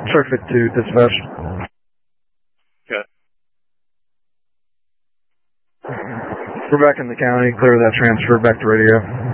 Shark 52, dispatch. Okay. We're back in the county. Clear that transfer back to radio.